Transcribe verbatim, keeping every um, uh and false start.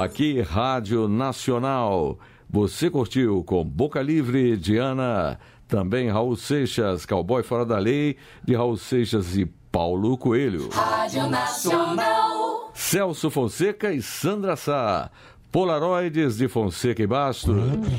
Aqui, Rádio Nacional. Você curtiu com Boca Livre, Diana, também Raul Seixas, Cowboy Fora da Lei, de Raul Seixas e Paulo Coelho. Rádio Nacional. Celso Fonseca e Sandra Sá. Polaroides de Fonseca e Bastos.